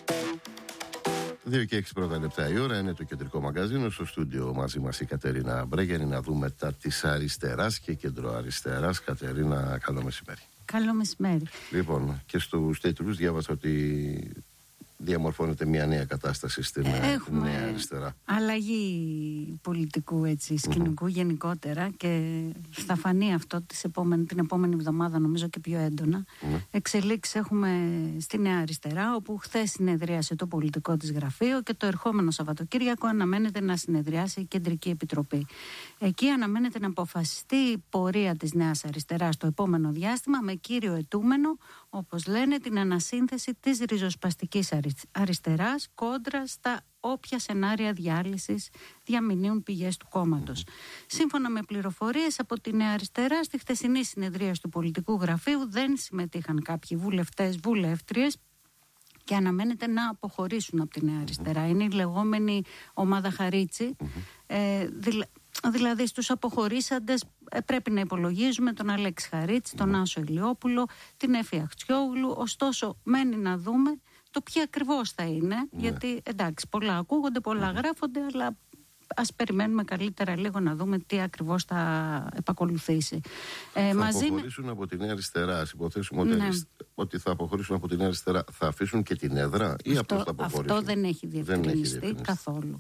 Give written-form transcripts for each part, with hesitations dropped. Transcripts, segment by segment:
2 και 6 πρώτα λεπτά η ώρα, είναι το κεντρικό μαγκαζίνο. Στο στούντιο μαζί μας η Κατερίνα Μπρέγιανη να δούμε τα της αριστεράς και κεντροαριστεράς. Κατερίνα, καλό μεσημέρι. Καλό μεσημέρι. Λοιπόν, και στους τίτλους διάβασα ότι διαμορφώνεται μια νέα κατάσταση στην νέα αριστερά. Αλλαγή πολιτικού σκηνικού γενικότερα, και θα φανεί αυτό την επόμενη εβδομάδα, νομίζω, και πιο έντονα. Εξελίξεις έχουμε στη νέα αριστερά, όπου χθες συνεδρίασε το πολιτικό της γραφείο και το ερχόμενο Σαββατοκύριακο αναμένεται να συνεδριάσει η Κεντρική Επιτροπή. Εκεί αναμένεται να αποφασιστεί η πορεία της νέας αριστεράς το επόμενο διάστημα, με κύριο αιτούμενο, όπως λένε, την ανασύνθεση της ριζοσπαστικής αριστεράς κόντρα στα όποια σενάρια διάλυσης διαμηνύουν πηγές του κόμματος. Σύμφωνα με πληροφορίες από τη Νέα Αριστερά, στη χθεσινή συνεδρίαση του πολιτικού γραφείου δεν συμμετείχαν κάποιοι βουλευτριές και αναμένεται να αποχωρήσουν από τη Νέα Αριστερά. Είναι η λεγόμενη ομάδα Χαρίτσι. Δηλαδή στους αποχωρήσαντες πρέπει να υπολογίζουμε τον Αλέξη Χαρίτση, τον Άσο Ηλιόπουλο, την Έφη Αχτσιόγλου. Ωστόσο μένει να δούμε το ποιο ακριβώς θα είναι, γιατί εντάξει, πολλά ακούγονται, πολλά γράφονται, αλλά ας περιμένουμε καλύτερα λίγο να δούμε τι ακριβώς θα επακολουθήσει. Θα αποχωρήσουν από τη Νέα Αριστερά. Ας υποθέσουμε ότι θα αποχωρήσουν από τη Νέα Αριστερά. Θα αφήσουν και την έδρα ή απλώς θα αποχωρήσουν? Αυτό δεν έχει διευκρινιστεί καθόλου.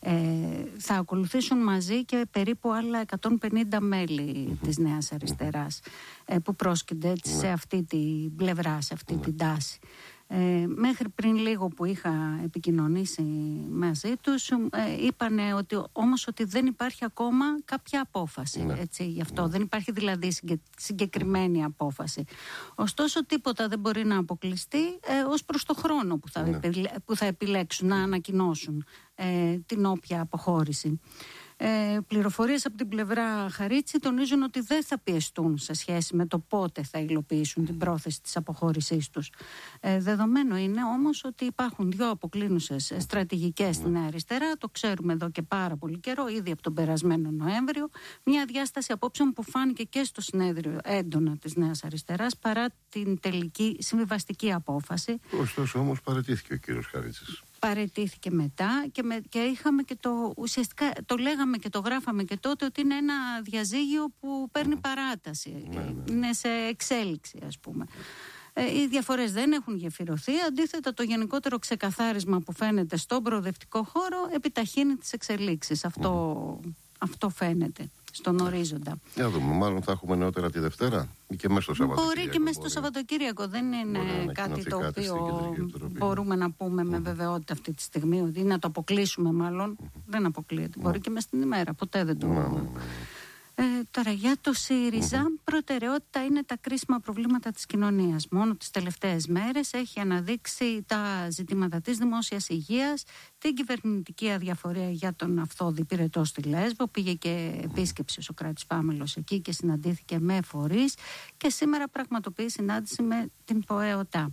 Θα ακολουθήσουν μαζί και περίπου άλλα 150 μέλη της Νέας Αριστεράς που πρόσκυνται σε αυτή την πλευρά, σε αυτή την τάση. Μέχρι πριν λίγο που είχα επικοινωνήσει μαζί τους, είπανε ότι δεν υπάρχει ακόμα κάποια απόφαση, γι' αυτό δεν υπάρχει δηλαδή συγκεκριμένη απόφαση. Ωστόσο τίποτα δεν μπορεί να αποκλειστεί ως προς το χρόνο που θα επιλέξουν να ανακοινώσουν την όποια αποχώρηση. Πληροφορίες από την πλευρά Χαρίτση τονίζουν ότι δεν θα πιεστούν σε σχέση με το πότε θα υλοποιήσουν την πρόθεση της αποχώρησής τους. Δεδομένο είναι όμως ότι υπάρχουν 2 αποκλίνουσες στρατηγικές στην Νέα Αριστερά, το ξέρουμε εδώ και πάρα πολύ καιρό, ήδη από τον περασμένο Νοέμβριο, μια διάσταση απόψεων που φάνηκε και στο συνέδριο έντονα της Νέας Αριστεράς παρά την τελική συμβιβαστική απόφαση. Ωστόσο όμως παραιτήθηκε ο κύριος Χαρίτσης. Παραιτήθηκε μετά και είχαμε και ουσιαστικά το λέγαμε και το γράφαμε και τότε ότι είναι ένα διαζύγιο που παίρνει παράταση, είναι σε εξέλιξη, ας πούμε. Οι διαφορές δεν έχουν γεφυρωθεί, αντίθετα το γενικότερο ξεκαθάρισμα που φαίνεται στον προοδευτικό χώρο επιταχύνει τις εξελίξεις. Αυτό φαίνεται στον ορίζοντα. Για δούμε, μάλλον θα έχουμε νεότερα τη Δευτέρα ή και μέσα στο Σαββατοκύριακο. Μπορεί και μέσα στο Σαββατοκύριακο. Δεν είναι κάτι το οποίο μπορούμε να πούμε με βεβαιότητα αυτή τη στιγμή, ότι να το αποκλείσουμε μάλλον. Δεν αποκλείεται. Μπορεί και μέσα στην ημέρα. Ποτέ δεν το... Τώρα για το ΣΥΡΙΖΑ, προτεραιότητα είναι τα κρίσιμα προβλήματα της κοινωνίας. Μόνο τις τελευταίες μέρες έχει αναδείξει τα ζητήματα της δημόσιας υγείας, την κυβερνητική αδιαφορία για τον Αυθόδη Πυρετό στη Λέσβο. Πήγε και επίσκεψε ο Σωκράτης Φάμελος εκεί και συναντήθηκε με φορείς και σήμερα πραγματοποιεί συνάντηση με την ΠΟΕΟΤΑ.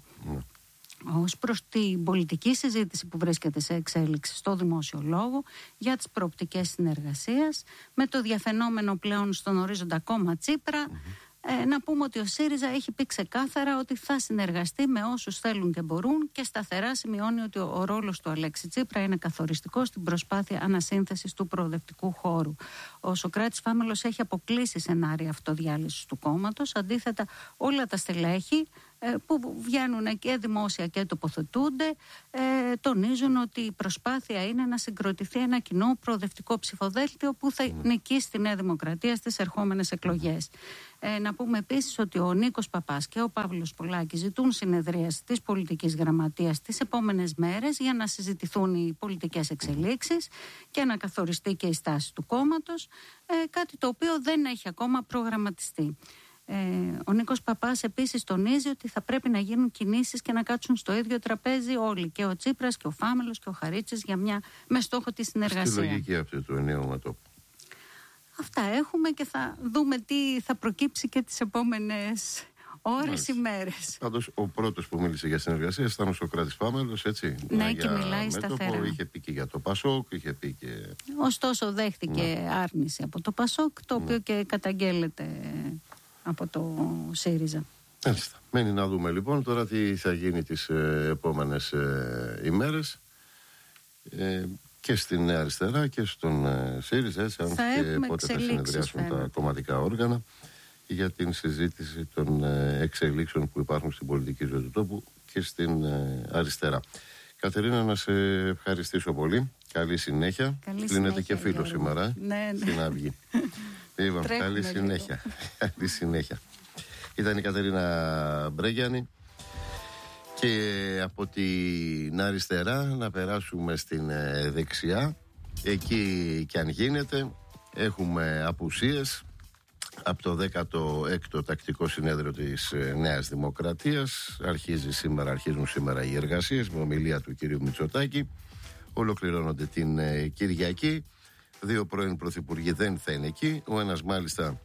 Ως προς την πολιτική συζήτηση που βρίσκεται σε εξέλιξη στο δημόσιο λόγο για τις προοπτικές συνεργασίας με το διαφαινόμενο πλέον στον ορίζοντα κόμμα Τσίπρα, να πούμε ότι ο ΣΥΡΙΖΑ έχει πει ξεκάθαρα ότι θα συνεργαστεί με όσους θέλουν και μπορούν και σταθερά σημειώνει ότι ο ρόλος του Αλέξη Τσίπρα είναι καθοριστικός στην προσπάθεια ανασύνθεσης του προοδευτικού χώρου. Ο Σωκράτης Φάμελος έχει αποκλείσει σενάρια αυτοδιάλυσης του κόμματος. Αντίθετα, όλα τα στελέχη που βγαίνουν και δημόσια και τοποθετούνται τονίζουν ότι η προσπάθεια είναι να συγκροτηθεί ένα κοινό προοδευτικό ψηφοδέλτιο που θα νικήσει τη Νέα Δημοκρατία στις ερχόμενες εκλογές. Να πούμε επίσης ότι ο Νίκος Παπάς και ο Παύλος Πολάκης ζητούν συνεδρίαση της πολιτικής γραμματείας τις επόμενες μέρες για να συζητηθούν οι πολιτικές εξελίξεις και να καθοριστεί και η στάση του κόμματος, κάτι το οποίο δεν έχει ακόμα προγραμματιστεί. Ο Νίκος Παπάς επίσης τονίζει ότι θα πρέπει να γίνουν κινήσεις και να κάτσουν στο ίδιο τραπέζι όλοι, και ο Τσίπρας και ο Φάμελος και ο Χαρίτσης, με στόχο τη συνεργασία. Στη λογική αυτή του ενιαίου μετώπου. Αυτά έχουμε και θα δούμε τι θα προκύψει και τις επόμενες ώρες ή μέρες. Πάντως ο πρώτος που μίλησε για συνεργασία ήταν ο Σωκράτης Φάμελος, έτσι. Ναι, και μιλάει σταθερά. Είχε πει και για το ΠΑΣΟΚ, είχε πει και... Ωστόσο δέχτηκε άρνηση από το ΠΑΣΟΚ, το οποίο και καταγγέλλεται από το ΣΥΡΙΖΑ. Μάλιστα. Μένει να δούμε λοιπόν τώρα τι θα γίνει τις επόμενες ημέρες και στην Νέα Αριστερά και στον ΣΥΡΙΖΑ, αν και πότε θα συνεδριάσουν τα κομματικά όργανα για την συζήτηση των εξελίξεων που υπάρχουν στην πολιτική ζωή του τόπου και στην αριστερά. Κατερίνα, να σε ευχαριστήσω πολύ. Καλή συνέχεια. Κλείνεται και φίλο σήμερα στην Αυγή. Καλή συνέχεια. Καλή συνέχεια. Ήταν η Κατερίνα Μπρέγιανη. Και από την αριστερά να περάσουμε στην δεξιά. Εκεί κι αν γίνεται έχουμε απουσίες από το 16ο τακτικό συνέδριο της Νέας Δημοκρατίας. Αρχίζουν σήμερα οι εργασίες με ομιλία του κυρίου Μητσοτάκη. Ολοκληρώνονται την Κυριακή. 2 πρώην πρωθυπουργοί δεν θα είναι εκεί. Ο ένας μάλιστα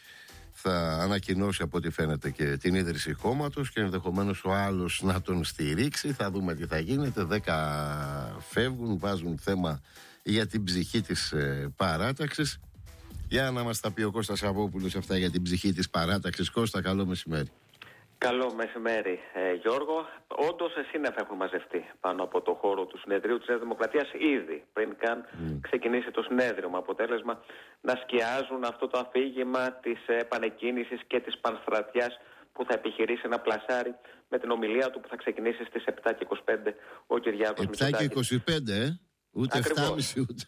θα ανακοινώσει από ό,τι φαίνεται και την ίδρυση κόμματος και ενδεχομένως ο άλλος να τον στηρίξει. Θα δούμε τι θα γίνεται. 10 φεύγουν, βάζουν θέμα για την ψυχή της παράταξης. Για να μας τα πει ο Κώστας Σαββόπουλος αυτά για την ψυχή της παράταξης. Κώστα, καλό μεσημέρι. Καλό μεσημέρι, Γιώργο. Όντως, σύννεφα έχουν μαζευτεί πάνω από το χώρο του συνεδρίου της Νέας Δημοκρατίας ήδη πριν καν ξεκινήσει το συνέδριο. Με αποτέλεσμα να σκιάζουν αυτό το αφήγημα της επανεκκίνησης και της πανστρατιάς που θα επιχειρήσει να πλασάρει με την ομιλία του που θα ξεκινήσει στις 7:25 ο Κυριάκος Μητσοτάκης. 7:25, Ούτε 7,5 ούτε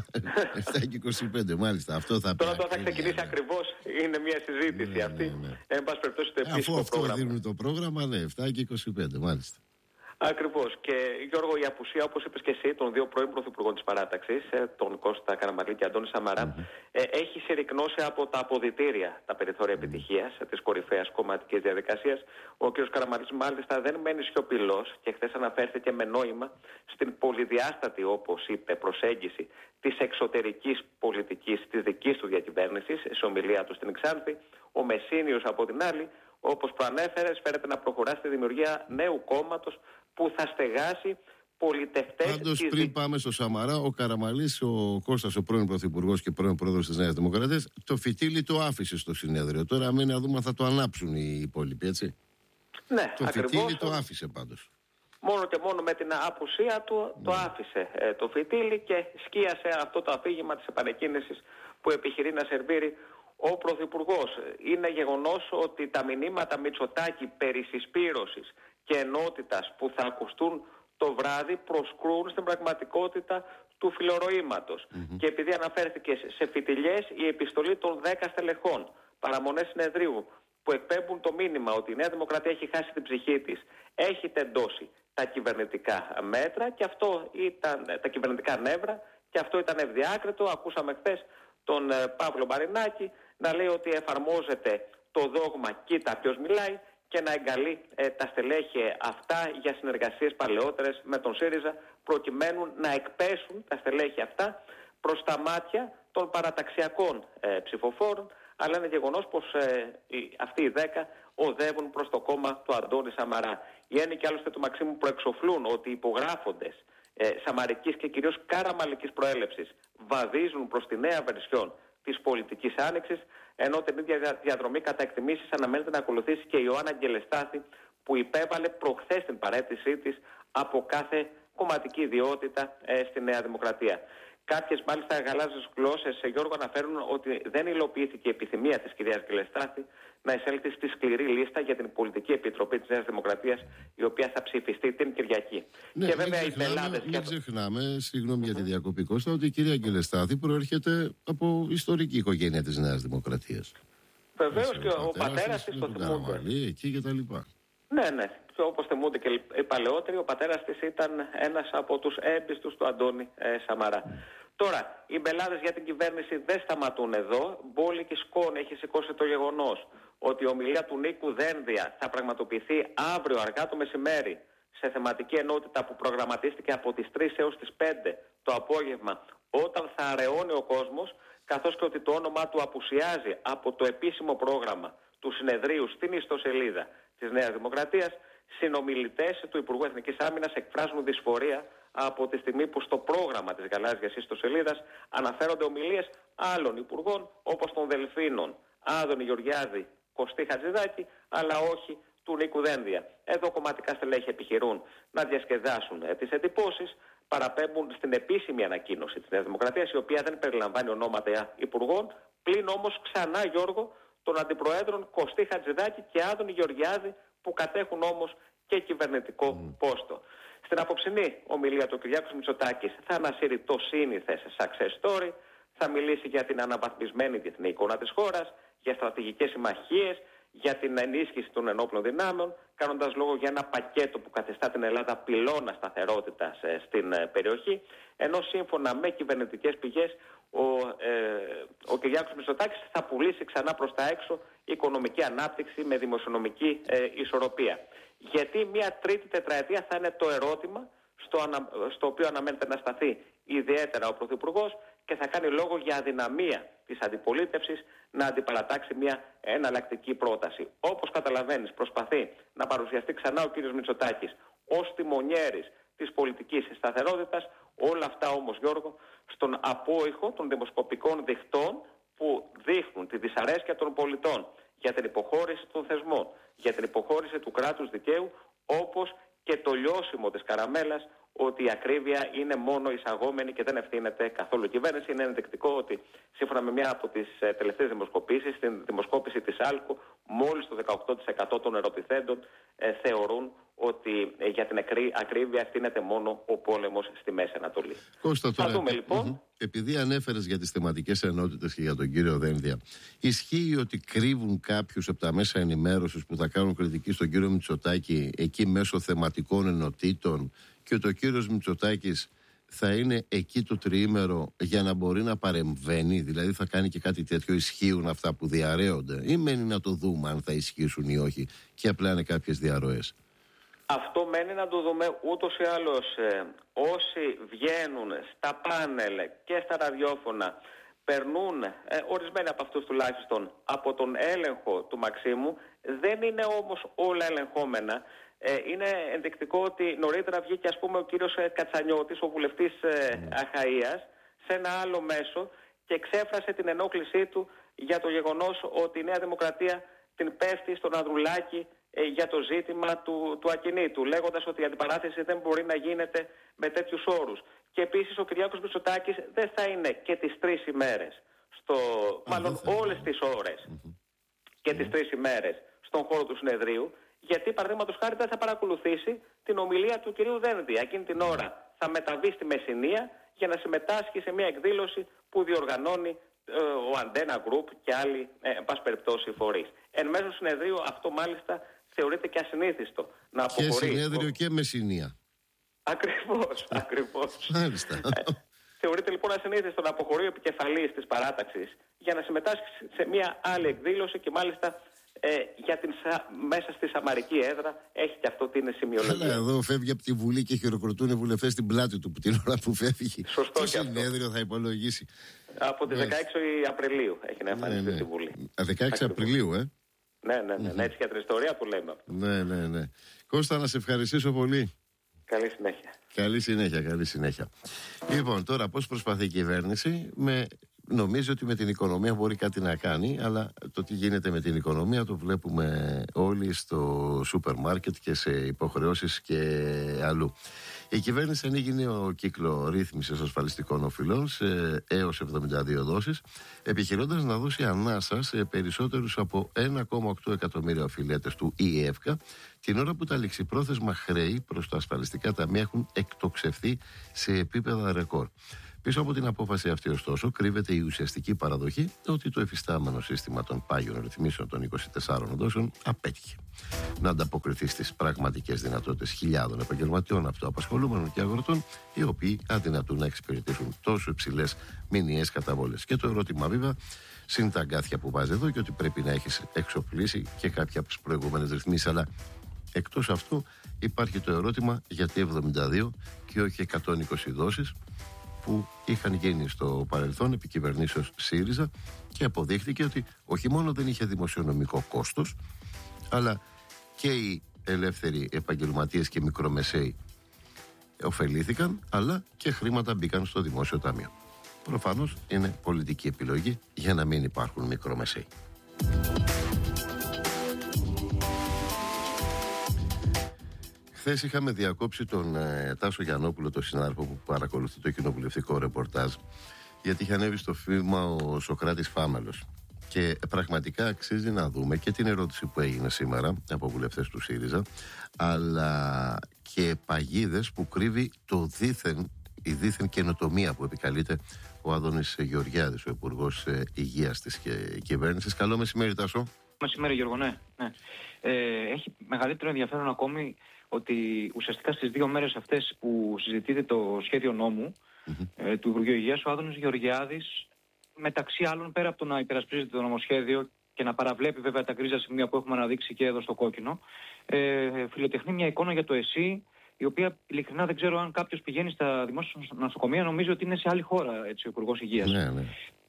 7:25, μάλιστα. Αυτό θα πει. Τώρα θα ξεκινήσει ακριβώς. Είναι μια συζήτηση αυτή. Εν πάση περιπτώσει, το επίσημο αφού αυτό δίνουν το πρόγραμμα, 7:25, μάλιστα. Ακριβώς. Και Γιώργο, η απουσία, όπως είπες και εσύ, των 2 πρώην πρωθυπουργών της παράταξης, τον Κώστα Καραμανλή και Αντώνη Σαμαρά, έχει συρρικνώσει από τα αποδυτήρια τα περιθώρια επιτυχίας της κορυφαίας κομματικής διαδικασίας. Ο κ. Καραμανλής, μάλιστα, δεν μένει σιωπηλός και χθες αναφέρθηκε με νόημα στην πολυδιάστατη, όπως είπε, προσέγγιση της εξωτερικής πολιτικής της δικής του διακυβέρνησης, σε ομιλία του στην Ξάνθη. Ο Μεσίνιος, από την άλλη, όπως προανέφερες, φέρεται να προχωρά στη δημιουργία νέου κόμματος που θα στεγάσει πολιτευτές. Πάντως, πριν πάμε στο Σαμαρά, ο Καραμανλής, ο Κώστας, ο πρώην πρωθυπουργός και πρώην πρόεδρος της Νέας Δημοκρατίας, το φυτίλι το άφησε στο συνέδριο. Τώρα μένει να δούμε αν θα το ανάψουν οι υπόλοιποι, έτσι. Ναι, το φυτίλι το άφησε πάντως. Μόνο και μόνο με την απουσία του το άφησε το φυτίλι και σκίασε αυτό το αφήγημα της επανεκκίνησης που επιχειρεί να σερβίρει ο Πρωθυπουργός. Είναι γεγονός ότι τα μηνύματα Μητσοτάκη περί συσπήρωσης και ενότητας που θα ακουστούν το βράδυ προσκρούν στην πραγματικότητα του φιλορωήματος. Και επειδή αναφέρθηκε σε φιτιλιές, η επιστολή των 10 στελεχών παραμονές συνεδρίου που εκπέμπουν το μήνυμα ότι η Νέα Δημοκρατία έχει χάσει την ψυχή της, έχει τεντώσει τα κυβερνητικά μέτρα και αυτό ήταν τα κυβερνητικά νεύρα και αυτό ήταν ευδιάκριτο. Ακούσαμε χθες τον Παύλο Μαρινάκη να λέει ότι εφαρμόζεται το δόγμα «Κοίτα ποιος μιλάει» και να εγκαλεί τα στελέχη αυτά για συνεργασίες παλαιότερες με τον ΣΥΡΙΖΑ προκειμένου να εκπέσουν τα στελέχη αυτά προς τα μάτια των παραταξιακών ψηφοφόρων, αλλά είναι γεγονός πως αυτοί οι 10 οδεύουν προς το κόμμα του Αντώνη Σαμαρά. Οι έννοικοι άλλωστε του Μαξίμου προεξοφλούν ότι οι υπογράφοντες σαμαρικής και κυρίως καραμανλικής προέλευσης βαδίζουν προς τη νέα βερσιόν της πολιτικής άνοιξης, ενώ την ίδια διαδρομή κατά εκτιμήσεις αναμένεται να ακολουθήσει και η Ιωάννα Γκελεστάθη, που υπέβαλε προχθές την παραίτησή της από κάθε κομματική ιδιότητα στη Νέα Δημοκρατία. Κάποιες μάλιστα γαλάζιες γλώσσες, Γιώργο, αναφέρουν ότι δεν υλοποιήθηκε η επιθυμία της κυρίας Γκελεστάθη να εισέλθει στη σκληρή λίστα για την πολιτική επιτροπή της Νέας Δημοκρατίας, η οποία θα ψηφιστεί την Κυριακή. Ναι, και βέβαια οι πελάτες. Μην ξεχνάμε, συγγνώμη για τη διακοπή, Κώστα, ότι η κυρία Γκελεστάθη προέρχεται από ιστορική οικογένεια της Νέας Δημοκρατίας. Βεβαίως και ο πατέρας της το θυμούνται. Εκεί και τα λοιπά. Ναι. Και όπως θυμούνται και οι παλαιότεροι, ο πατέρας της ήταν ένας από τους έμπιστους του Αντώνη Σαμαρά. Τώρα, οι μπελάδες για την κυβέρνηση δεν σταματούν εδώ. Μπόλικη σκόνη έχει σηκώσει το γεγονός ότι η ομιλία του Νίκου Δένδια θα πραγματοποιηθεί αύριο αργά το μεσημέρι σε θεματική ενότητα που προγραμματίστηκε από τις 3 έως τις 5 το απόγευμα, όταν θα αραιώνει ο κόσμος, καθώς και ότι το όνομά του απουσιάζει από το επίσημο πρόγραμμα του συνεδρίου στην ιστοσελίδα της Νέας Δημοκρατίας. Συνομιλητές του Υπουργού Εθνικής Άμυνας εκφράζουν δυσφορία από τη στιγμή που στο πρόγραμμα της γαλάζιας ιστοσελίδας αναφέρονται ομιλίες άλλων υπουργών, όπως των Δελφίνων Άδωνη Γεωργιάδη Κωστή Χατζηδάκη, αλλά όχι του Νίκου Δένδια. Εδώ κομματικά στελέχη επιχειρούν να διασκεδάσουν τις εντυπώσεις, παραπέμπουν στην επίσημη ανακοίνωση της Νέας Δημοκρατίας, η οποία δεν περιλαμβάνει ονόματα υπουργών, πλην όμως ξανά, Γιώργο, των αντιπροέδρων Κωστή Χατζηδάκη και Άδωνη Γεωργιάδη, που κατέχουν όμως και κυβερνητικό πόστο. Στην απόψινή ομιλία του Κυριάκος Μητσοτάκης θα ανασύρει το σύνηθες success story, θα μιλήσει για την αναβαθμισμένη διεθνή εικόνα της χώρας, για στρατηγικές συμμαχίες, για την ενίσχυση των ενόπλων δυνάμεων, κάνοντας λόγο για ένα πακέτο που καθιστά την Ελλάδα πυλώνα σταθερότητας στην περιοχή, ενώ σύμφωνα με κυβερνητικές πηγές ο Κυριάκος Μητσοτάκης θα πουλήσει ξανά προς τα έξω οικονομική ανάπτυξη με δημοσιονομική ισορροπία. Γιατί μια τρίτη τετραετία θα είναι το ερώτημα στο οποίο αναμένεται να σταθεί ιδιαίτερα ο Πρωθυπουργός, και θα κάνει λόγο για αδυναμία της αντιπολίτευσης να αντιπαρατάξει μια εναλλακτική πρόταση. Όπως καταλαβαίνεις, προσπαθεί να παρουσιαστεί ξανά ο κύριος Μητσοτάκης ως τιμονιέρης της πολιτικής σταθερότητας. Όλα αυτά όμως, Γιώργο, στον απόϊχο των δημοσκοπικών δικτών που δείχνουν τη δυσαρέσκεια των πολιτών για την υποχώρηση των θεσμών, για την υποχώρηση του κράτους δικαίου, όπως και το λιώσιμο της καραμέλας ότι η ακρίβεια είναι μόνο εισαγόμενη και δεν ευθύνεται καθόλου η κυβέρνηση. Είναι ενδεικτικό ότι σύμφωνα με μια από τις τελευταίες δημοσκοπήσεις, την δημοσκόπηση της ΑΛΚΟ, μόλις το 18% των ερωτηθέντων θεωρούν ότι για την ακρίβεια ευθύνεται μόνο ο πόλεμος στη Μέση Ανατολή. Κώστα, τώρα, θα δούμε λοιπόν. Επειδή ανέφερες για τις θεματικές ενότητες και για τον κύριο Δένδια, ισχύει ότι κρύβουν κάποιους από τα μέσα ενημέρωσης που θα κάνουν κριτική στον κύριο Μητσοτάκη εκεί μέσω θεματικών ενωτήτων, και ότι ο κύριος Μητσοτάκης θα είναι εκεί το τριήμερο για να μπορεί να παρεμβαίνει, δηλαδή θα κάνει και κάτι τέτοιο? Ισχύουν αυτά που διαρρέονται, ή μένει να το δούμε αν θα ισχύσουν ή όχι και απλά είναι κάποιες διαρροές? Αυτό μένει να το δούμε. Ούτως ή άλλως όσοι βγαίνουν στα πάνελ και στα ραδιόφωνα περνούν, ορισμένοι από αυτούς τουλάχιστον, από τον έλεγχο του Μαξίμου. Δεν είναι όμως όλα ελεγχόμενα. Είναι ενδεικτικό ότι νωρίτερα βγήκε, ας πούμε, ο κύριος Κατσανιώτης, ο βουλευτής Αχαΐας, σε ένα άλλο μέσο και εξέφρασε την ενόχλησή του για το γεγονός ότι η Νέα Δημοκρατία την πέφτει στον Ανδρουλάκη για το ζήτημα του ακινήτου, λέγοντας ότι η αντιπαράθεση δεν μπορεί να γίνεται με τέτοιους όρους. Και επίσης ο Κυριάκος Μητσοτάκης δεν θα είναι και τις 3 ημέρες, μάλλον όλες τις ώρες και τις 3 ημέρες στον χώρο του συνεδρίου, γιατί παραδείγματος χάρη δεν θα παρακολουθήσει την ομιλία του κυρίου Δένδια. Εκείνη την ώρα θα μεταβεί στη Μεσσηνία για να συμμετάσχει σε μια εκδήλωση που διοργανώνει ο Αντένα Group και άλλοι, εν πάση περιπτώσει, φορείς. Εν μέσω συνεδρίου αυτό μάλιστα θεωρείται και ασυνήθιστο. Να αποχωρεί. Και συνέδριο και Μεσσηνία. Ακριβώς. Μάλιστα. Θεωρείται λοιπόν ασυνήθιστο να αποχωρεί ο επικεφαλής της παράταξης για να συμμετάσχει σε μια άλλη εκδήλωση και μάλιστα μέσα στη Σαμαρική έδρα έχει και αυτό την σημειολογία. Αλλά εδώ φεύγει από τη Βουλή και χειροκροτούν οι βουλευτές στην πλάτη του την ώρα που φεύγει. Σωστό. Το συνέδριο θα υπολογίσει. Από τις 16 Απριλίου έχει να εμφανιστεί στη Βουλή. 16 Απριλίου, Ναι, έτσι για την ιστορία που λέμε. Ναι. Κώστα, να σε ευχαριστήσω πολύ. Καλή συνέχεια. Καλή συνέχεια. Λοιπόν, τώρα πώς προσπαθεί η κυβέρνηση? Νομίζω ότι με την οικονομία μπορεί κάτι να κάνει, αλλά το τι γίνεται με την οικονομία το βλέπουμε όλοι στο σούπερ μάρκετ και σε υποχρεώσεις και αλλού. Η κυβέρνηση ανοίγει νέο κύκλο ρύθμισης ασφαλιστικών οφειλών σε έως 72 δόσεις, επιχειρώντας να δώσει ανάσα σε περισσότερους από 1,8 εκατομμύρια οφειλέτες του ΙΕΦΚΑ, την ώρα που τα ληξιπρόθεσμα χρέη προς τα ασφαλιστικά ταμεία έχουν εκτοξευθεί σε επίπεδα ρεκόρ. Πίσω από την απόφαση αυτή, ωστόσο, κρύβεται η ουσιαστική παραδοχή ότι το εφιστάμενο σύστημα των πάγιων ρυθμίσεων των 24 δόσεων απέτυχε να ανταποκριθεί στις πραγματικές δυνατότητες χιλιάδων επαγγελματιών, αυτοαπασχολούμενων και αγροτών, οι οποίοι αδυνατούν να εξυπηρετήσουν τόσο υψηλές μηνιαίες καταβόλες. Και το ερώτημα, βέβαια, συν τα αγκάθια που βάζει εδώ, και ότι πρέπει να έχεις εξοπλίσει και κάποια από τις προηγούμενες ρυθμίσεις. Αλλά εκτός αυτού, υπάρχει το ερώτημα γιατί 72 και όχι 120 δόσεις που είχαν γίνει στο παρελθόν επί κυβερνήσεως ΣΥΡΙΖΑ, και αποδείχθηκε ότι όχι μόνο δεν είχε δημοσιονομικό κόστος, αλλά και οι ελεύθεροι επαγγελματίες και μικρομεσαίοι ωφελήθηκαν, αλλά και χρήματα μπήκαν στο δημόσιο ταμείο. Προφανώς είναι πολιτική επιλογή για να μην υπάρχουν μικρομεσαίοι. Χθες είχαμε διακόψει τον Τάσο Γιαννόπουλο, τον συνάδελφο που παρακολουθεί το κοινοβουλευτικό ρεπορτάζ, γιατί είχε ανέβει στο βήμα ο Σωκράτης Φάμελος. Και πραγματικά αξίζει να δούμε και την ερώτηση που έγινε σήμερα από βουλευτές του ΣΥΡΙΖΑ, αλλά και παγίδες που κρύβει η δίθεν καινοτομία που επικαλείται ο Άδωνης Γεωργιάδης, ο Υπουργός Υγείας της κυβέρνησης. Καλό μεσημέρι, Τάσο. Μεσημέρι, Γιώργο, ναι. Έχει μεγαλύτερο ενδιαφέρον ακόμη ότι ουσιαστικά στις 2 μέρες αυτές που συζητείται το σχέδιο νόμου του Υπουργείου Υγείας, ο Άδωνης Γεωργιάδης, μεταξύ άλλων, πέρα από το να υπερασπίζεται το νομοσχέδιο και να παραβλέπει βέβαια τα γκρίζα σημεία που έχουμε αναδείξει και εδώ στο κόκκινο, φιλοτεχνεί μια εικόνα για το ΕΣΥ, η οποία ειλικρινά δεν ξέρω αν κάποιος πηγαίνει στα δημόσια νοσοκομεία, νομίζει ότι είναι σε άλλη χώρα, έτσι, ο Υπουργός Υγείας. Ναι.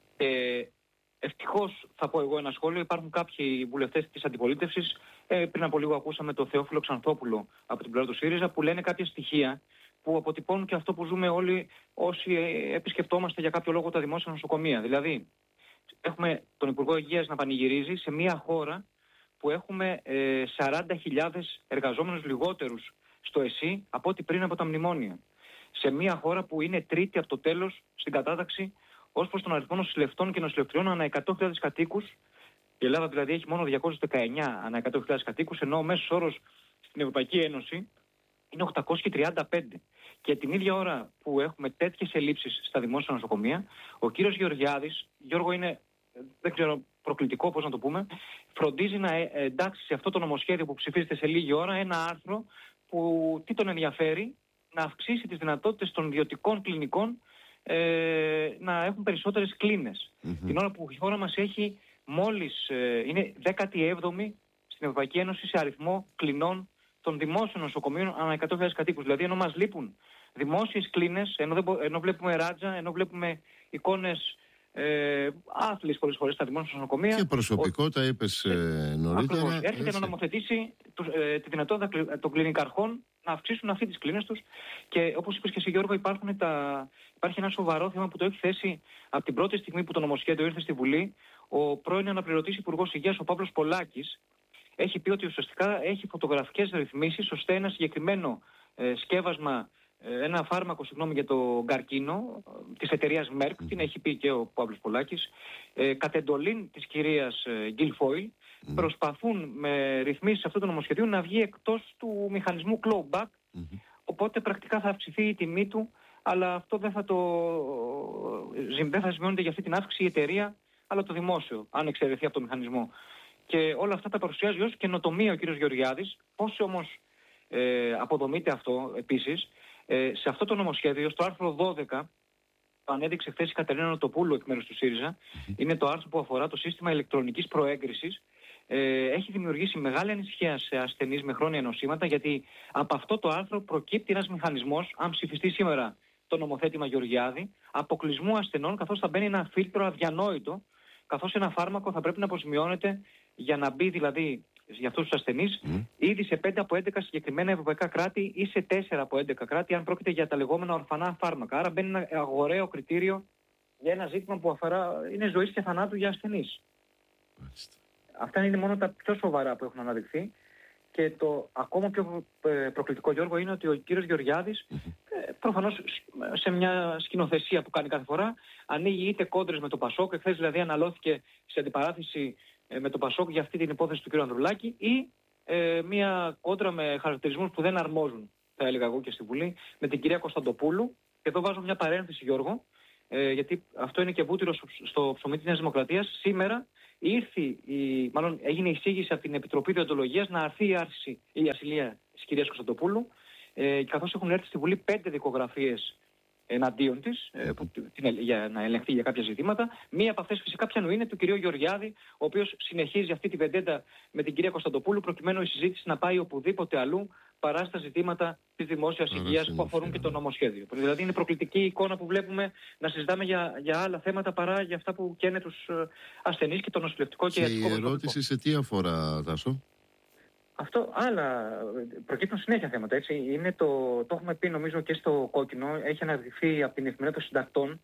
Ευτυχώς, θα πω εγώ ένα σχόλιο, υπάρχουν κάποιοι βουλευτές της αντιπολίτευσης, πριν από λίγο ακούσαμε τον Θεόφιλο Ξανθόπουλο από την πλευρά του ΣΥΡΙΖΑ, που λένε κάποια στοιχεία που αποτυπώνουν και αυτό που ζούμε όλοι όσοι επισκεπτόμαστε για κάποιο λόγο τα δημόσια νοσοκομεία. Δηλαδή, έχουμε τον Υπουργό Υγείας να πανηγυρίζει σε μια χώρα που έχουμε 40.000 εργαζόμενους λιγότερους στο ΕΣΥ από ό,τι πριν από τα μνημόνια. Σε μια χώρα που είναι τρίτη από το τέλος στην κατάταξη ως προς τον αριθμό νοσηλευτών και νοσηλευτριών ανά 100.000 κατοίκους. Η Ελλάδα δηλαδή έχει μόνο 219 ανά 100.000 κατοίκους, ενώ ο μέσος όρος στην Ευρωπαϊκή Ένωση είναι 835. Και την ίδια ώρα που έχουμε τέτοιες ελλείψεις στα δημόσια νοσοκομεία, ο κύριος Γεωργιάδης, Γιώργο, είναι, δεν ξέρω, προκλητικό πώς να το πούμε, φροντίζει να εντάξει σε αυτό το νομοσχέδιο που ψηφίζεται σε λίγη ώρα ένα άρθρο που τι τον ενδιαφέρει, να αυξήσει τις δυνατότητες των ιδιωτικών κλινικών να έχουν περισσότερες κλίνες. Την ώρα που η χώρα μας έχει μόλις, είναι 17η στην Ευρωπαϊκή Ένωση σε αριθμό κλινών των δημόσιων νοσοκομείων ανά 100.000 κατοίκους. Δηλαδή, ενώ μας λείπουν δημόσιες κλίνες, ενώ βλέπουμε ράτζα, ενώ βλέπουμε εικόνες άθλιες πολλές φορές στα δημόσια νοσοκομεία. Και προσωπικό, τα είπες νωρίτερα. Έρχεται να νομοθετήσει τη δυνατότητα των κλινικαρχών να αυξήσουν αυτή τις κλίνες τους. Και όπως είπες και εσύ, Γιώργο, υπάρχει ένα σοβαρό θέμα που το έχει θέσει από την πρώτη στιγμή που το νομοσχέδιο ήρθε στη Βουλή ο πρώην αναπληρωτής Υπουργός Υγείας, ο Παύλος Πολάκης. Έχει πει ότι ουσιαστικά έχει φωτογραφικές ρυθμίσεις ώστε ένα συγκεκριμένο σκεύασμα, ένα φάρμακο, για το καρκίνο της εταιρείας Merck, την έχει πει και ο Παύλος Πολάκης, κατ' εντολή της κυρίας Guilfoyle, προσπαθούν με ρυθμίσεις αυτού του νομοσχεδίου να βγει εκτός του μηχανισμού clawback, οπότε πρακτικά θα αυξηθεί η τιμή του, αλλά αυτό δεν θα σημειώνεται για αυτή την αύξηση η εταιρεία, αλλά το δημόσιο, αν εξαιρεθεί από το μηχανισμό. Και όλα αυτά τα παρουσιάζει ως καινοτομία ο κύριος Γεωργιάδης. Πώς όμως αποδομείται αυτό επίσης? Σε αυτό το νομοσχέδιο, στο άρθρο 12, το ανέδειξε χθες η Κατερίνα Νοτοπούλου εκ μέρους του ΣΥΡΙΖΑ, είναι το άρθρο που αφορά το σύστημα ηλεκτρονικής προέγκρισης. Έχει δημιουργήσει μεγάλη ανησυχία σε ασθενείς με χρόνια νοσήματα, γιατί από αυτό το άρθρο προκύπτει ένας μηχανισμός, αν ψηφιστεί σήμερα το νομοθέτημα Γεωργιάδη, αποκλεισμού ασθενών, καθώς θα μπαίνει ένα φίλτρο αδιανόητο, καθώς ένα φάρμακο θα πρέπει να αποσημειώνεται για να μπει δηλαδή για αυτούς τους ασθενείς ήδη σε 5 από 11 συγκεκριμένα ευρωπαϊκά κράτη ή σε 4 από 11 κράτη, αν πρόκειται για τα λεγόμενα ορφανά φάρμακα. Άρα μπαίνει ένα αγοραίο κριτήριο για ένα ζήτημα που είναι ζωής και θανάτου για ασθενείς. Αυτά είναι μόνο τα πιο σοβαρά που έχουν αναδειχθεί. Και το ακόμα πιο προκλητικό, Γιώργο, είναι ότι ο κύριος Γεωργιάδης, προφανώς σε μια σκηνοθεσία που κάνει κάθε φορά, ανοίγει είτε κόντρες με το Πασόκ, εχθές δηλαδή αναλώθηκε σε αντιπαράθεση με το Πασόκ για αυτή την υπόθεση του κ. Ανδρουλάκη, ή μια κόντρα με χαρακτηρισμούς που δεν αρμόζουν, θα έλεγα εγώ και στη Βουλή, με την κυρία Κωνσταντοπούλου. Και εδώ βάζω μια παρένθεση, Γιώργο, γιατί αυτό είναι και βούτυρο στο ψωμί της Νέας Δημοκρατίας. Σήμερα έγινε εισήγηση από την Επιτροπή Διοντολογίας να αρθεί η ασυλία της κυρίας Κωνσταντοπούλου, καθώς έχουν έρθει στη Βουλή 5 δικογραφίες εναντίον της, για να ελεγχθεί για κάποια ζητήματα. Μία από αυτές φυσικά ποιανού είναι του κυρίου Γεωργιάδη, ο οποίος συνεχίζει αυτή τη βεντέτα με την κυρία Κωνσταντοπούλου, προκειμένου η συζήτηση να πάει οπουδήποτε αλλού παρά στα ζητήματα της δημόσιας υγείας που αφορούν και το νομοσχέδιο. Δηλαδή είναι προκλητική η εικόνα που βλέπουμε να συζητάμε για άλλα θέματα παρά για αυτά που καίνε τους ασθενείς και το νοσηλευτικό και ιατρικό προσωπικό. Και η ερώτηση σε τι αφορά, Τάσο? Αυτό, άλλα, προκύπτουν συνέχεια θέματα, έτσι. Είναι το έχουμε πει νομίζω και στο κόκκινο, έχει αναδειχθεί από την Εφημερίδα των Συντακτών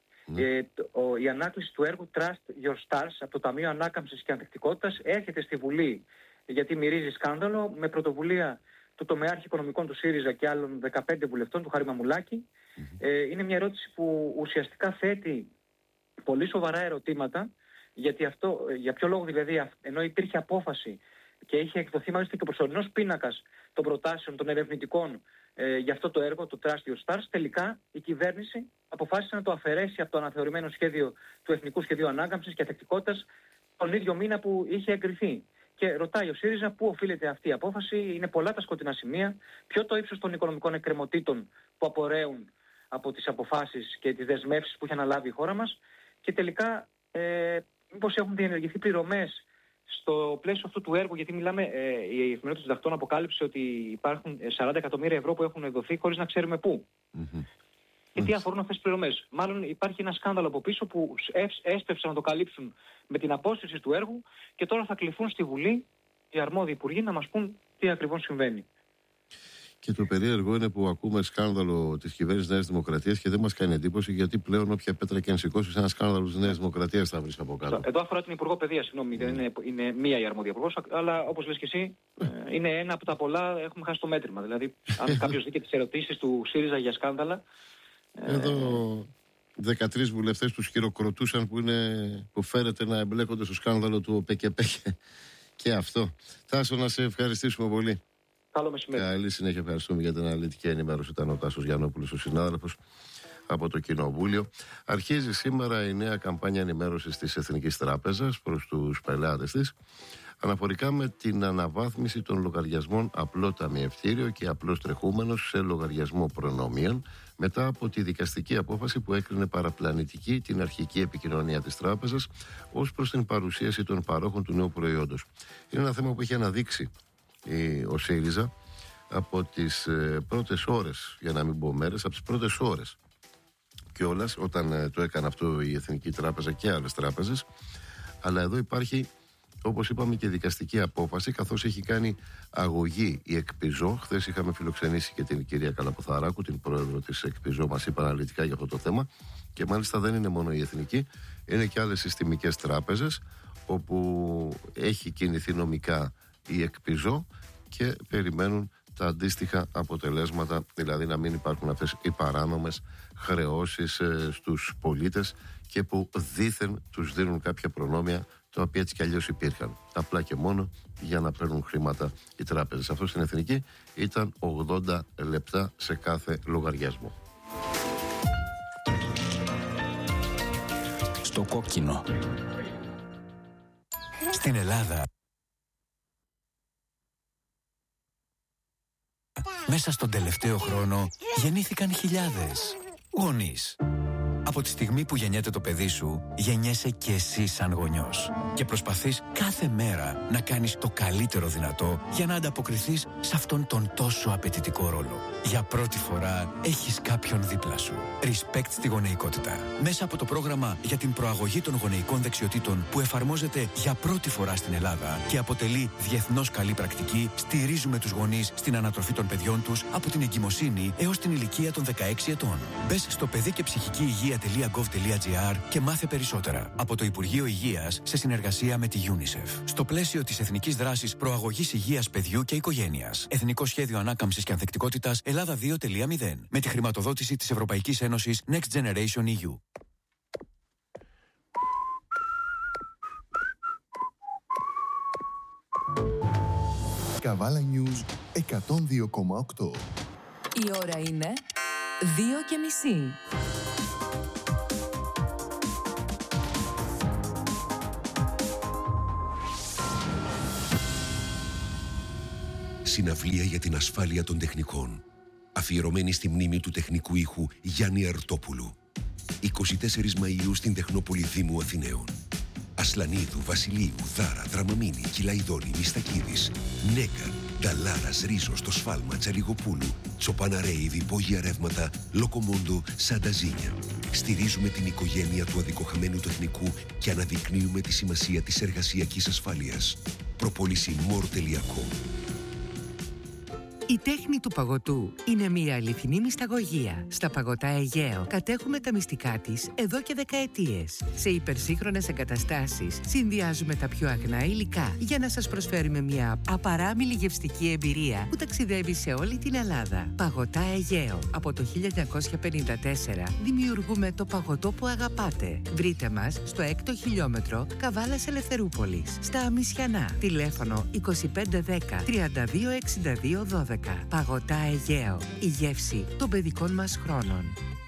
η ανάκληση του έργου Trust Your Stars από το Ταμείο Ανάκαμψης και Ανθεκτικότητας έρχεται στη Βουλή γιατί μυρίζει σκάνδαλο, με πρωτοβουλία του τομεάρχη οικονομικών του ΣΥΡΙΖΑ και άλλων 15 βουλευτών, του Χάρη Μαμουλάκη. Είναι μια ερώτηση που ουσιαστικά θέτει πολύ σοβαρά ερωτήματα, γιατί για ποιο λόγο δηλαδή, ενώ υπήρχε απόφαση και είχε εκδοθεί μάλιστα και ο προσωρινός πίνακας των προτάσεων των ερευνητικών για αυτό το έργο, το Τεράστιο Stars, τελικά η κυβέρνηση αποφάσισε να το αφαιρέσει από το αναθεωρημένο σχέδιο του Εθνικού Σχεδίου Ανάκαμψης και Ανθεκτικότητας τον ίδιο μήνα που είχε εγκριθεί. Και ρωτάει ο ΣΥΡΙΖΑ πού οφείλεται αυτή η απόφαση, είναι πολλά τα σκοτεινά σημεία, ποιο το ύψος των οικονομικών εκκρεμωτήτων που απορρέουν από τις αποφάσεις και τις δεσμεύσεις που έχει αναλάβει η χώρα μας, και τελικά μήπως έχουν διενεργηθεί πληρωμές στο πλαίσιο αυτού του έργου, γιατί μιλάμε, η Εφημερίδα των Συντακτών αποκάλυψε ότι υπάρχουν 40 εκατομμύρια ευρώ που έχουν δοθεί χωρίς να ξέρουμε πού. Και τι αφορούν αυτές τις πληρωμές. Μάλλον υπάρχει ένα σκάνδαλο από πίσω που έστρεψαν να το καλύψουν με την απόσυρση του έργου και τώρα θα κληθούν στη Βουλή οι αρμόδιοι υπουργοί να μας πούν τι ακριβώς συμβαίνει. Και το περίεργο είναι που ακούμε σκάνδαλο της κυβέρνησης Νέας Δημοκρατίας και δεν μας κάνει εντύπωση, γιατί πλέον όποια πέτρα και αν σηκώσει ένα σκάνδαλο της Νέας Δημοκρατίας θα βρεις από κάτω. Εδώ αφορά την Υπουργό Παιδείας, συγγνώμη, δεν είναι μία η αρμόδια υπουργός, αλλά όπως λες και εσύ, είναι ένα από τα πολλά, έχουμε χάσει το μέτρημα. Δηλαδή, αν κάποιος δει και τις ερωτήσεις του ΣΥΡΙΖΑ για σκάνδαλα. Εδώ 13 βουλευτές τους χειροκροτούσαν που φέρεται να εμπλέκονται στο σκάνδαλο του ΠΚΠ και αυτό. Τάσο, να σε ευχαριστήσουμε πολύ. Καλό μεσημέρι. Καλή συνέχεια, ευχαριστούμε για την αναλυτική ενημέρωση. Ήταν ο Τάσος Γιαννόπουλος, ο συνάδελφος από το Κοινοβούλιο. Αρχίζει σήμερα η νέα καμπάνια ενημέρωσης της Εθνικής Τράπεζας προς τους πελάτες της, αναφορικά με την αναβάθμιση των λογαριασμών απλό ταμιευτήριο και απλός τρεχούμενος σε λογαριασμό προνομίων, μετά από τη δικαστική απόφαση που έκρινε παραπλανητική την αρχική επικοινωνία της τράπεζας ως προς την παρουσίαση των παρόχων του νέου προϊόντος. Είναι ένα θέμα που έχει αναδείξει ο ΣΥΡΙΖΑ από τις πρώτες ώρες, για να μην πω μέρες, από τις πρώτες ώρες κιόλας, όταν το έκανε αυτό η Εθνική Τράπεζα και άλλες τράπεζες. Αλλά εδώ υπάρχει, όπως είπαμε, και δικαστική απόφαση, καθώς έχει κάνει αγωγή η ΕΚΠΙΖΟ. Χθες είχαμε φιλοξενήσει και την κυρία Καλαποθαράκου, την πρόεδρο της ΕΚΠΙΖΟ, μας είπε αναλυτικά για αυτό το θέμα. Και μάλιστα δεν είναι μόνο η Εθνική, είναι και άλλες συστημικές τράπεζες, όπου έχει κινηθεί νομικά η ΕΚΠΙΖΟ και περιμένουν τα αντίστοιχα αποτελέσματα, δηλαδή να μην υπάρχουν αυτές οι παράνομες χρεώσεις στους πολίτες και που δήθεν τους δίνουν κάποια προνόμια, τα οποία έτσι κι αλλιώς υπήρχαν. Απλά και μόνο για να παίρνουν χρήματα οι τράπεζες. Αυτό στην Εθνική ήταν 80 λεπτά σε κάθε λογαριασμό. Στο κόκκινο. Στην Ελλάδα. Μέσα στον τελευταίο χρόνο γεννήθηκαν χιλιάδες γονείς. Από τη στιγμή που γεννιέται το παιδί σου, γεννιέσαι και εσύ σαν γονιός. Και προσπαθείς κάθε μέρα να κάνεις το καλύτερο δυνατό για να ανταποκριθείς σε αυτόν τον τόσο απαιτητικό ρόλο. Για πρώτη φορά έχεις κάποιον δίπλα σου. Respect στη γονεϊκότητα. Μέσα από το πρόγραμμα για την προαγωγή των γονεϊκών δεξιοτήτων που εφαρμόζεται για πρώτη φορά στην Ελλάδα και αποτελεί διεθνώς καλή πρακτική, στηρίζουμε τους γονείς στην ανατροφή των παιδιών τους από την εγκυμοσύνη έως την ηλικία των 16 ετών. Μπες στο παιδί και ψυχική υγεία.gov.gr και μάθε περισσότερα. Από το Υπουργείο Υγείας σε συνεργασία με τη UNICEF. Στο πλαίσιο της Εθνικής Δράσης Προαγωγής Υγείας Παιδιού και Οικογένειας. Εθνικό Σχέδιο Ανάκαμψης και Ανθεκτικότητας Ελλάδα 2.0. Με τη χρηματοδότηση της Ευρωπαϊκής Ένωσης Next Generation EU. Καβάλα News 102,8. Η ώρα είναι 2:30. Συναυλία για την ασφάλεια των τεχνικών. Αφιερωμένη στη μνήμη του τεχνικού ήχου Γιάννη Αρτόπουλου. 24 Μαΐου στην Τεχνόπολη Δήμου Αθηναίων. Ασλανίδου, Βασιλείου, Δάρα, Δραμαμίνη, Κυλαϊδόνη, Μιστακίδης, Νέκαν, Νταλάρας, Ρίζος, Το Σφάλμα, Τσαλιγοπούλου, Τσοπαναρέιδη, Υπόγεια Ρεύματα, Λοκομόντο, Σανταζίνια. Στηρίζουμε την οικογένεια του αδικοχαμένου τεχνικού και αναδεικνύουμε τη σημασία της εργασιακής ασφάλειας. Προπόληση more.com. Η τέχνη του παγωτού είναι μια αληθινή μυσταγωγία. Στα Παγωτά Αιγαίο κατέχουμε τα μυστικά της εδώ και δεκαετίες. Σε υπερσύγχρονες εγκαταστάσεις συνδυάζουμε τα πιο αγνά υλικά για να σας προσφέρουμε μια απαράμιλη γευστική εμπειρία που ταξιδεύει σε όλη την Ελλάδα. Παγωτά Αιγαίο. Από το 1954 δημιουργούμε το παγωτό που αγαπάτε. Βρείτε μας στο 6ο χιλιόμετρο Καβάλας Ελευθερούπολης, στα Αμισιανά. Τηλέφωνο 2510 3262 12. Παγωτά Αιγαίο. Η γεύση των παιδικών μας χρόνων.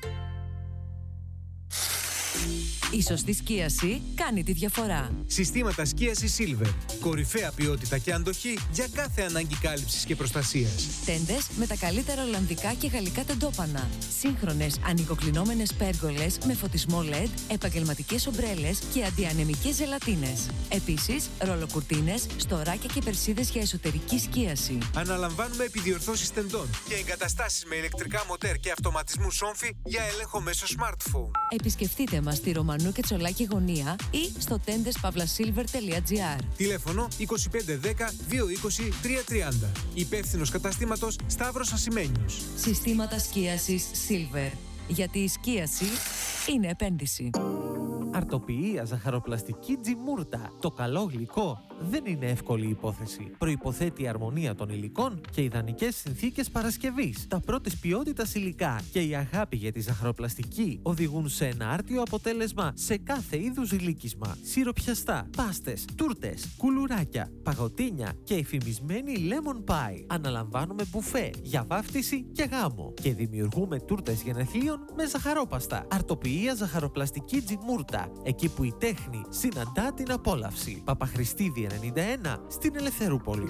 Η σωστή σκίαση κάνει τη διαφορά. Συστήματα σκίασης Silver. Κορυφαία ποιότητα και αντοχή για κάθε ανάγκη κάλυψης και προστασίας. Τέντες με τα καλύτερα ολλανδικά και γαλλικά τεντόπανα. Σύγχρονες ανοικοκλεινόμενες πέργολες με φωτισμό LED, επαγγελματικές ομπρέλες και αντιανεμικές ζελατίνες. Επίσης, ρολοκουρτίνες, στοράκια και περσίδες για εσωτερική σκίαση. Αναλαμβάνουμε επιδιορθώσεις τεντών και εγκαταστάσεις με ηλεκτρικά μοτέρ και αυτοματισμού σόμφι για έλεγχο μέσω smartphone. Επισκεφτείτε μας στη Ρωμανού και Τσολάκη Γωνία ή στο tendeспavlasilver.gr. Τηλέφωνο 2510 220 330. Υπεύθυνος καταστήματος Σταύρος Ασημένιος. Συστήματα σκίασης Silver. Γιατί η σκίαση είναι επένδυση. Αρτοποιία ζαχαροπλαστική Τζιμούρτα. Το καλό γλυκό δεν είναι εύκολη υπόθεση. Προϋποθέτει αρμονία των υλικών και ιδανικές συνθήκες παρασκευής. Τα πρώτης ποιότητας υλικά και η αγάπη για τη ζαχαροπλαστική οδηγούν σε ένα άρτιο αποτέλεσμα σε κάθε είδους γλύκισμα. Σιροπιαστά, πάστες, τούρτες, κουλουράκια, παγωτίνια και εφημισμένη lemon pie. Αναλαμβάνουμε μπουφέ για βάφτιση και γάμο και δημιουργούμε τούρτες γενεθλίων με ζαχαρόπαστα. Αρτοποιία ζαχαροπλαστική Τζιμούρτα. Εκεί που η τέχνη συναντά την απόλαυση. Παπαχριστίδη 91 στην Ελευθερούπολη.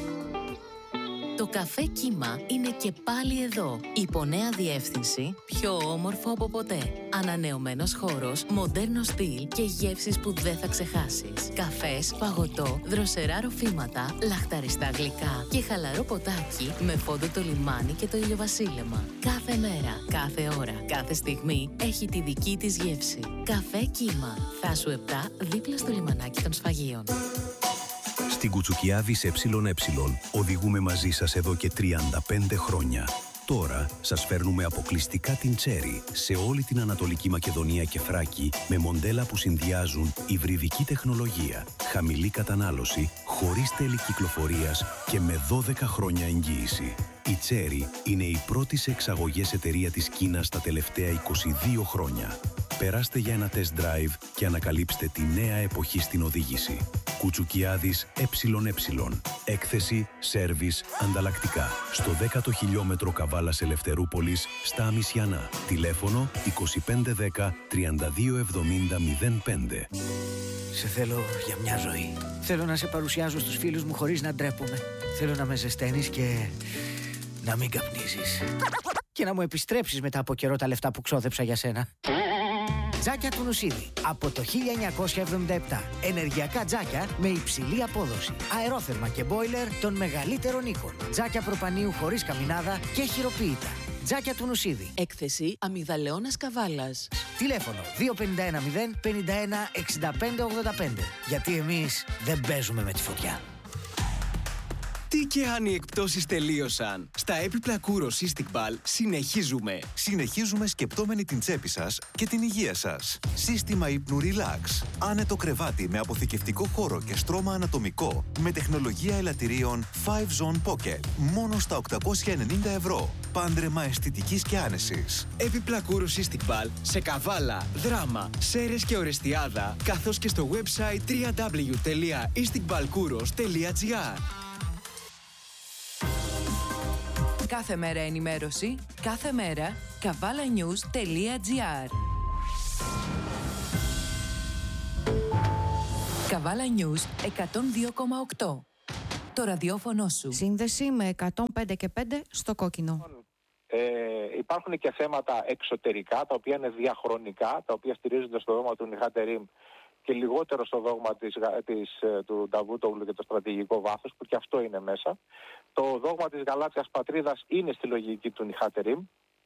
Το καφέ Κύμα είναι και πάλι εδώ. Υπό νέα διεύθυνση, πιο όμορφο από ποτέ. Ανανεωμένος χώρος, μοντέρνο στυλ και γεύσεις που δεν θα ξεχάσεις. Καφές, παγωτό, δροσερά ροφήματα, λαχταριστά γλυκά και χαλαρό ποτάκι με φόντο το λιμάνι και το ηλιοβασίλεμα. Κάθε μέρα, κάθε ώρα, κάθε στιγμή έχει τη δική της γεύση. Καφέ Κύμα. Θάσου 7, δίπλα στο λιμανάκι των Σφαγείων. Στην Κουτσουκιάδης ΕΕ οδηγούμε μαζί σας εδώ και 35 χρόνια. Τώρα σας φέρνουμε αποκλειστικά την Cherry σε όλη την Ανατολική Μακεδονία και Θράκη με μοντέλα που συνδυάζουν υβριδική τεχνολογία, χαμηλή κατανάλωση, χωρίς τέλη κυκλοφορίας και με 12 χρόνια εγγύηση. Η Cherry είναι η πρώτη σε εξαγωγές εταιρεία της Κίνας τα τελευταία 22 χρόνια. Περάστε για ένα test drive και ανακαλύψτε τη νέα εποχή στην οδήγηση. Κουτσουκιάδης ΕΕ. Έκθεση, σέρβις, ανταλλακτικά. Στο 10ο χιλιόμετρο Καβάλας Ελευθερούπολης, στα Αμισιανά. Τηλέφωνο 2510 3270 05. Σε θέλω για μια ζωή. Θέλω να σε παρουσιάζω στους φίλους μου χωρίς να ντρέπομαι. Θέλω να με ζεσταίνεις και να μην καπνίζεις. Και να μου επιστρέψεις μετά από καιρό τα λεφτά που ξόδεψα για σένα. Τζάκια του Νουσίδη. Από το 1977. Ενεργειακά τζάκια με υψηλή απόδοση. Αερόθερμα και μπόιλερ των μεγαλύτερων οίκων. Τζάκια προπανίου χωρίς καμινάδα και χειροποίητα. Τζάκια του Νουσίδη. Έκθεση Αμυγδαλαιώνας Καβάλας. Τηλέφωνο 2510 51 65 85. Γιατί εμείς δεν παίζουμε με τη φωτιά. Τι και αν οι εκπτώσεις τελείωσαν. Στα έπιπλα Kouros Istiqbal συνεχίζουμε. Συνεχίζουμε σκεπτόμενοι την τσέπη σας και την υγεία σας. Σύστημα ύπνου Relax. Άνετο κρεβάτι με αποθηκευτικό χώρο και στρώμα ανατομικό. Με τεχνολογία ελαττηρίων 5Zone Pocket. Μόνο στα 890 ευρώ. Πάντρεμα αισθητικής και άνεσης. Έπιπλα Kouros Istiqbal σε Καβάλα, Δράμα, Σέρες και Ορεστιάδα. Καθώς και στο website www.istiqbalkouros.gr. Κάθε μέρα ενημέρωση, κάθε μέρα kavalanews.gr. Καβάλα News 102,8. Το ραδιόφωνο σου. Σύνδεση με 105 και 5 στο κόκκινο. Υπάρχουν και θέματα εξωτερικά, τα οποία είναι διαχρονικά, τα οποία στηρίζονται στο δόγμα του Νιχάτεριμ και λιγότερο στο δόγμα του Νταβούτογλου και το στρατηγικό βάθος, που και αυτό είναι μέσα. Το δόγμα της γαλάζιας πατρίδας είναι στη λογική του Νιχάτεριμ.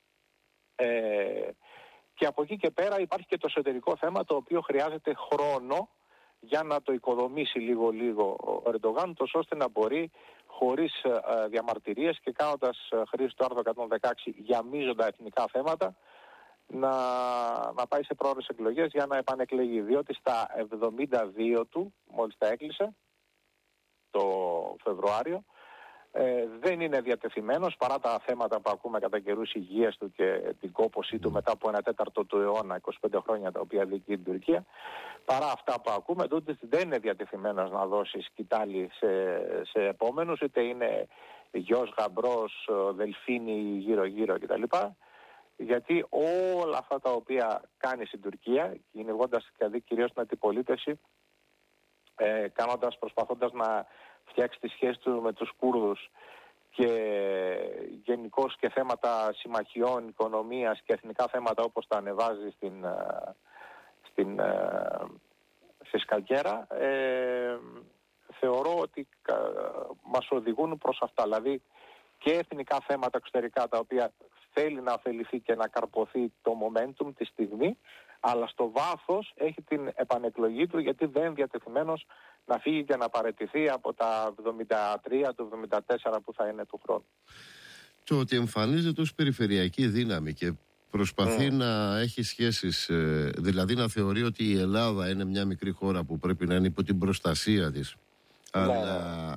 Και από εκεί και πέρα υπάρχει και το εσωτερικό θέμα, το οποίο χρειάζεται χρόνο για να το οικοδομήσει λίγο ο Ερντογάν, τόσο ώστε να μπορεί χωρίς διαμαρτυρίες και κάνοντας χρήση του άρθρου 116 για μείζοντα εθνικά θέματα, να πάει σε πρόορες εκλογές για να επανεκλεγεί. Διότι στα 72 του, μόλις τα έκλεισε το Φεβρουάριο, δεν είναι διατεθειμένος, παρά τα θέματα που ακούμε κατά καιρούς υγείας του και την κόπωσή του μετά από 1/4 του αιώνα, 25 χρόνια τα οποία διοικεί την Τουρκία, παρά αυτά που ακούμε, τότε δεν είναι διατεθειμένος να δώσει σκητάλη σε επόμενους, είτε είναι γιος, γαμπρός, δελφίνι γύρω-γύρω κτλ. Γιατί όλα αυτά τα οποία κάνει στην Τουρκία, κυνηγώντας δηλαδή κυρίως την αντιπολίτευση, προσπαθώντας να φτιάξει τη σχέση του με τους Κούρδους και γενικώς και θέματα συμμαχιών, οικονομίας και εθνικά θέματα όπως τα ανεβάζει στη σκακέρα, θεωρώ ότι μας οδηγούν προς αυτά. Δηλαδή και εθνικά θέματα εξωτερικά τα οποία θέλει να ωφεληθεί και να καρποθεί το momentum τη στιγμή, αλλά στο βάθος έχει την επανεκλογή του, γιατί δεν είναι διατεθειμένος να φύγει και να παραιτηθεί από τα 73 του 74 που θα είναι του χρόνου. Το ότι εμφανίζεται ως περιφερειακή δύναμη και προσπαθεί να έχει σχέσεις, δηλαδή να θεωρεί ότι η Ελλάδα είναι μια μικρή χώρα που πρέπει να είναι υπό την προστασία της. Αλλά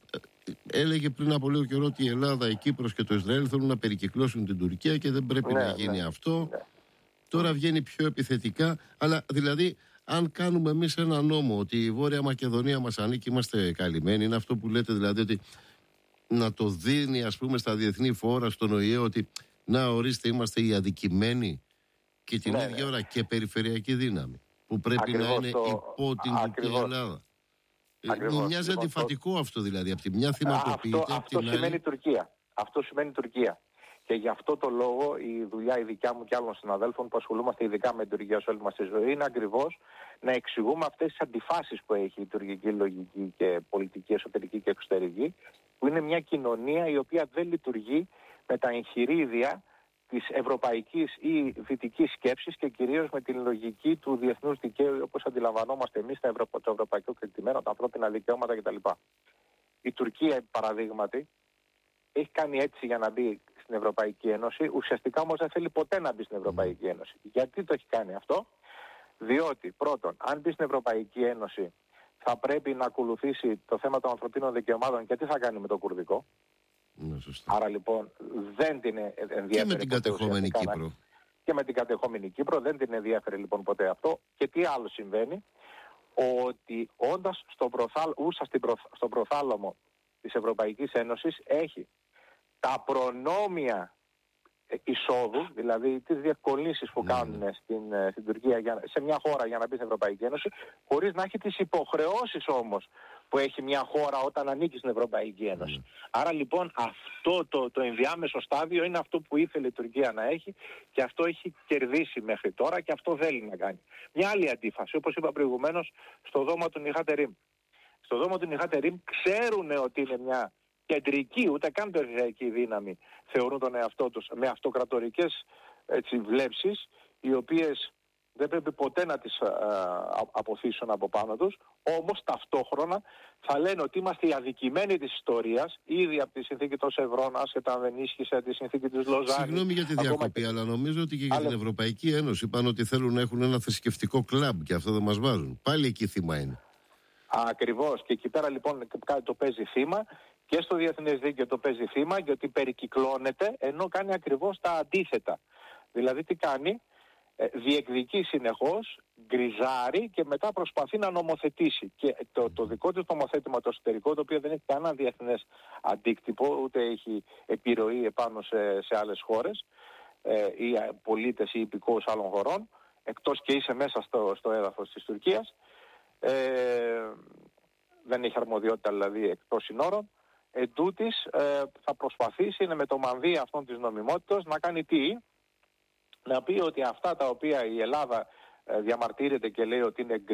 έλεγε πριν από λίγο καιρό ότι η Ελλάδα, η Κύπρος και το Ισραήλ θέλουν να περικυκλώσουν την Τουρκία και δεν πρέπει να γίνει αυτό. Τώρα βγαίνει πιο επιθετικά, αλλά δηλαδή αν κάνουμε εμείς ένα νόμο ότι η Βόρεια Μακεδονία μας ανήκει, είμαστε καλυμμένοι, είναι αυτό που λέτε δηλαδή, ότι να το δίνει ας πούμε στα διεθνή φόρα, στον ΟΗΕ, ότι να ορίστε είμαστε οι αδικημένοι, και την ίδια ώρα και περιφερειακή δύναμη που πρέπει να είναι υπό την Τουρκία Ελλάδα. Μου μοιάζει αντιφατικό αυτό δηλαδή. Από τη μια θυματοποιείται, αυτό σημαίνει Τουρκία. Αυτό σημαίνει Τουρκία. Και γι' αυτό το λόγο η δουλειά η δικιά μου και άλλων συναδέλφων που ασχολούμαστε ειδικά με την Τουρκία σε όλη μας τη ζωή είναι ακριβώς να εξηγούμε αυτές τις αντιφάσεις που έχει η τουρκική λογική και πολιτική, εσωτερική και εξωτερική, που είναι μια κοινωνία η οποία δεν λειτουργεί με τα εγχειρίδια της ευρωπαϊκής ή δυτικής σκέψης και κυρίως με την λογική του διεθνούς δικαίου, όπως αντιλαμβανόμαστε εμείς το ευρωπαϊκό κεκτημένο, τα ανθρώπινα δικαιώματα κτλ. Η Τουρκία, παραδείγματι, έχει κάνει έτσι για να μπει στην Ευρωπαϊκή Ένωση, ουσιαστικά όμως δεν θέλει ποτέ να μπει στην Ευρωπαϊκή Ένωση. Γιατί το έχει κάνει αυτό? Διότι πρώτον, αν μπει στην Ευρωπαϊκή Ένωση θα πρέπει να ακολουθήσει το θέμα των ανθρωπίνων δικαιωμάτων, και τι θα κάνει με το κουρδικό. Άρα λοιπόν δεν την ενδιαφέρει. Και με την κατεχόμενη Κύπρο. Και με την κατεχόμενη Κύπρο δεν την ενδιαφέρει λοιπόν ποτέ αυτό. Και τι άλλο συμβαίνει? Ότι όντας στον προθάλαμο της Ευρωπαϊκής Ένωσης έχει τα προνόμια εισόδου, δηλαδή τις διευκολύνσεις που κάνουν στην Τουρκία σε μια χώρα για να μπει στην Ευρωπαϊκή Ένωση, χωρίς να έχει τις υποχρεώσεις όμως που έχει μια χώρα όταν ανήκει στην Ευρωπαϊκή Ένωση. Άρα λοιπόν αυτό το ενδιάμεσο στάδιο είναι αυτό που ήθελε η Τουρκία να έχει, και αυτό έχει κερδίσει μέχρι τώρα και αυτό θέλει να κάνει. Μια άλλη αντίφαση, όπως είπα προηγουμένως, στο δώμα του Νιχάτε-Ρήμ. Στο δώμα του Νιχάτε-Ρήμ ξέρουν ότι είναι μια κεντρική, ούτε καν περιφερειακή δύναμη, θεωρούν τον εαυτό τους με αυτοκρατορικές βλέψεις, οι οποίες δεν πρέπει ποτέ να τις αποθήσουν από πάνω τους, όμως ταυτόχρονα θα λένε ότι είμαστε οι αδικημένοι της ιστορίας, ήδη από τη συνθήκη των Σευρών, άσχετα αν δεν ίσχυσε τη συνθήκη της Λοζάνης. Συγγνώμη για τη διακοπή, αλλά νομίζω ότι και για την Ευρωπαϊκή Ένωση είπαν ότι θέλουν να έχουν ένα θρησκευτικό κλαμπ και αυτό δεν μας βάζουν. Πάλι εκεί θύμα είναι. Ακριβώς. Και εκεί πέρα λοιπόν το παίζει θύμα, και στο διεθνές δίκαιο το παίζει θύμα, γιατί περικυκλώνεται, ενώ κάνει ακριβώς τα αντίθετα. Δηλαδή τι κάνει? Διεκδικεί συνεχώς, γκριζάρει και μετά προσπαθεί να νομοθετήσει. Και το δικό του νομοθέτημα, το εσωτερικό, το οποίο δεν έχει κανένα διεθνές αντίκτυπο, ούτε έχει επιρροή επάνω σε άλλες χώρες ή πολίτες ή υπηκόους άλλων χωρών, εκτός και είσαι μέσα στο έδαφος της Τουρκίας, δεν έχει αρμοδιότητα δηλαδή εκτός συνόρων. Εντούτοις θα προσπαθήσει με το μανδύα αυτών της νομιμότητας να κάνει τι? Να πει ότι αυτά τα οποία η Ελλάδα διαμαρτύρεται και λέει ότι είναι